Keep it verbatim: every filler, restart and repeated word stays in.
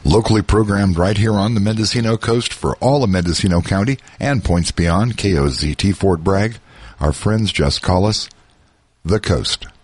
Locally programmed right here on the Mendocino coast for all of Mendocino County and points beyond. K O Z T Fort Bragg. Our friends just call us The Coast.